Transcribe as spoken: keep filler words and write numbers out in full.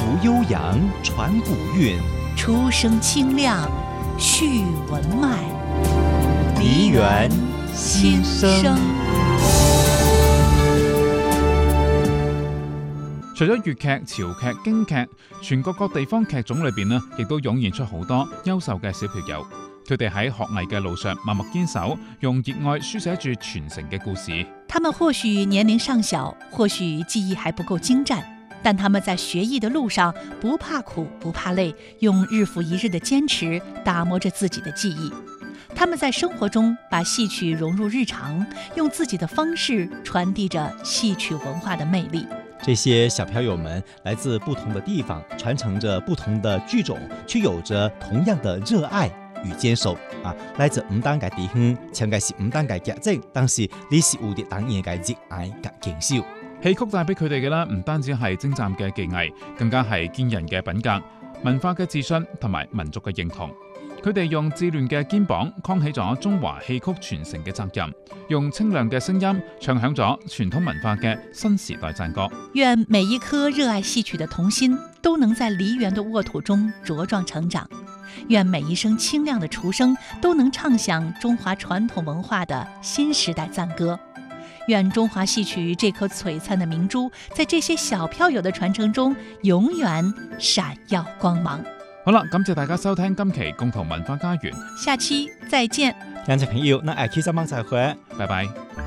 悠扬，传古韵， 出声清亮，续文脉。 梨园心聲。 除咗粵劇、潮劇、京劇，全國各地方劇種裏邊呢，亦都湧現出好多優秀嘅小票友。佢哋喺學藝嘅路上默默堅守，用熱愛書寫住傳承嘅故事。 他們或許年齡尚小，或許技藝還不夠精湛，但他們在學藝的路上不怕苦，不怕累，用日復一日的堅持打磨着自己的技藝。他們在生活中把戲曲融入日常，用自己的方式傳遞着戲曲文化的魅力。 這些小票友們來自不同的地方，傳承着不同的劇種，卻有着同樣的熱愛與堅守。啊，來自唔單嘅地方，唱嘅是唔單嘅劇種，但是呢是蝴蝶等嘢嘅熱愛及堅守。 戲曲帶俾佢哋嘅啦，唔單止係精湛嘅技藝，更加係堅韌嘅品格、文化嘅自信同埋民族嘅認同。佢哋用自亂嘅肩膀扛起咗中華戲曲傳承嘅責任，用清亮嘅聲音唱響咗傳統文化嘅新時代讚歌。 願每一顆熱愛戲曲的童心都能在梨園的沃土中茁壯成長，願每一聲清亮的雛聲都能唱響中華傳統文化的新時代讚歌。願中華戲曲這顆璀璨的明珠在這些小票友的傳承中永遠閃耀光芒。 好啦，感謝大家收聽今期共同文化家園， 下期再見。 兩隻朋友，那下期再望再會， 拜拜。